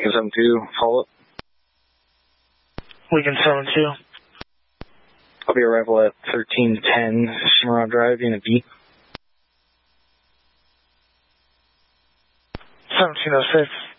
72, follow up. Lincoln 72. I'll be arrival at 1310 Cimarron Drive, Unit B. 1706.